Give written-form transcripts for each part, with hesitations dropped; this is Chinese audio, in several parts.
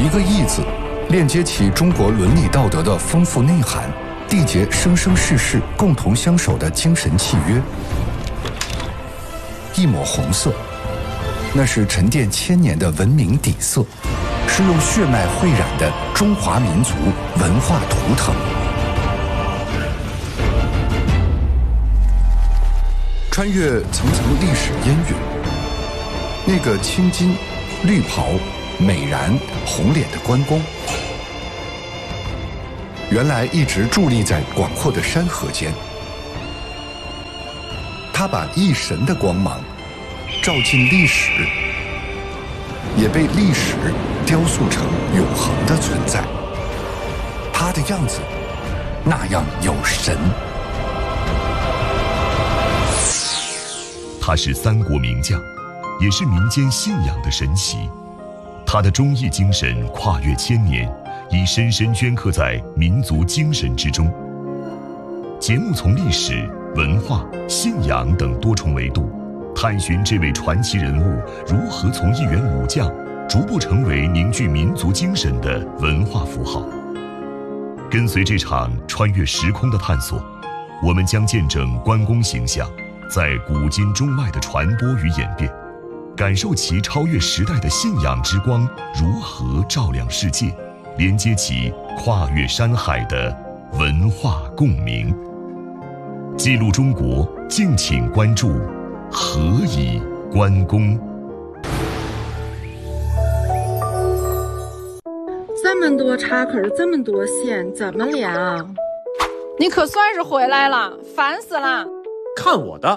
一个义字，链接起中国伦理道德的丰富内涵，缔结生生世世共同相守的精神契约。一抹红色，那是沉淀千年的文明底色，是用血脉绘染的中华民族文化图腾。穿越层层历史烟云，那个青巾、绿袍、美髯、红脸的关公，原来一直伫立在广阔的山河间。他把一神的光芒照进历史，也被历史雕塑成永恒的存在。他的样子那样有神。 他是三国名将，也是民间信仰的神奇。他的忠义精神跨越千年，已深深镌刻在民族精神之中。节目从历史、文化、信仰等多重维度，探寻这位传奇人物如何从一员武将逐步成为凝聚民族精神的文化符号。跟随这场穿越时空的探索，我们将见证关公形象在古今中外的传播与演变，感受其超越时代的信仰之光如何照亮世界，连接起跨越山海的文化共鸣。记录中国，敬请关注何以关公。 这么多插口，这么多线，怎么量？ 你可算是回来了，烦死了！ 看我的！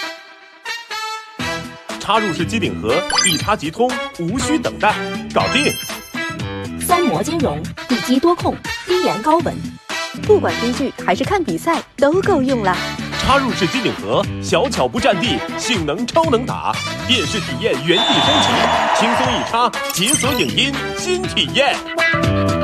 插入式机顶盒，一插即通，无需等待，搞定！ 三模兼容，一机多控，低延高稳，不管追剧还是看比赛都够用了。 插入式机顶盒，小巧不占地，性能超能打，电视体验原地升级，轻松一插，解锁影音新体验。